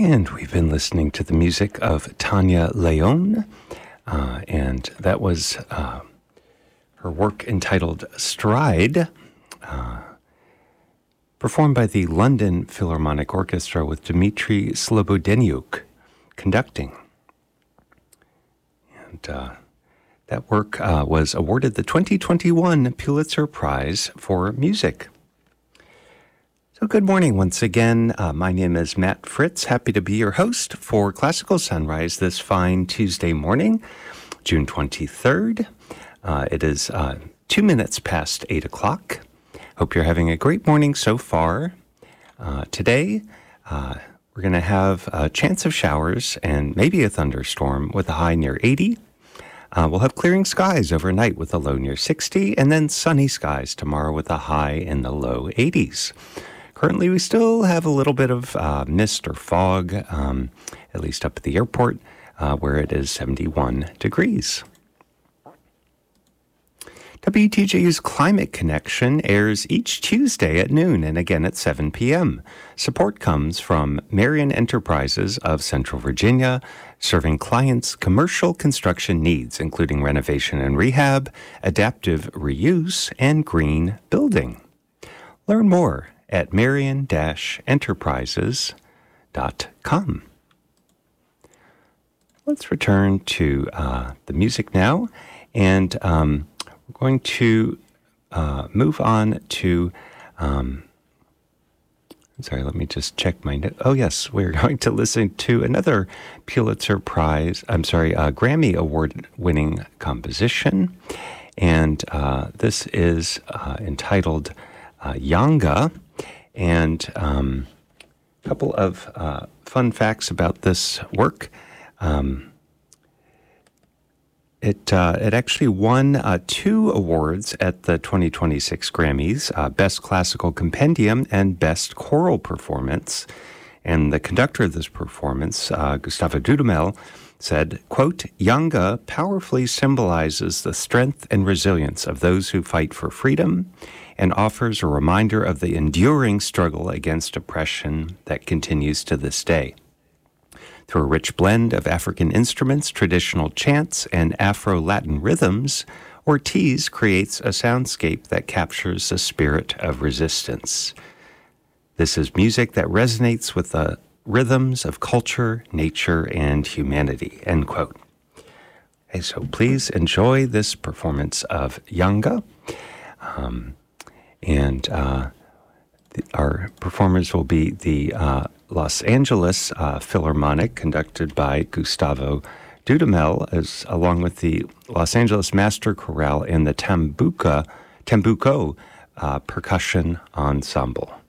And we've been listening to the music of Tanya Leon, and that was her work entitled Stride, performed by the London Philharmonic Orchestra with Dmitry Slobodeniuk conducting. And that work was awarded the 2021 Pulitzer Prize for Music. So good morning once again. My name is Matt Fritz. Happy to be your host for Classical Sunrise this fine Tuesday morning, June 23rd. It is 2 minutes past 8 o'clock. Hope you're having a great morning so far. Today, we're going to have a chance of showers and maybe a thunderstorm with a high near 80. We'll have clearing skies overnight with a low near 60, and then sunny skies tomorrow with a high in the low 80s. Currently, we still have a little bit of mist or fog, at least up at the airport, where it is 71 degrees. WTJU's Climate Connection airs each Tuesday at noon and again at 7 p.m. Support comes from Marion Enterprises of Central Virginia, serving clients' commercial construction needs, including renovation and rehab, adaptive reuse, and green building. Learn more at marion-enterprises.com. Let's return to the music now, and we're going to move on to, let me just check my note. Oh, yes, we're going to listen to another Grammy Award-winning composition, and this is entitled Yanga. And a couple of fun facts about this work. It actually won 2 awards at the 2026 Grammys, Best Classical Compendium and Best Choral Performance. And the conductor of this performance, Gustavo Dudamel, said, quote, Yanga powerfully symbolizes the strength and resilience of those who fight for freedom and offers a reminder of the enduring struggle against oppression that continues to this day. Through a rich blend of African instruments, traditional chants, and Afro-Latin rhythms, Ortiz creates a soundscape that captures the spirit of resistance. This is music that resonates with the rhythms of culture, nature, and humanity, end quote. Okay, so please enjoy this performance of Yanga. Our performers will be the Los Angeles Philharmonic, conducted by Gustavo Dudamel, along with the Los Angeles Master Chorale and the Tambuco Percussion Ensemble.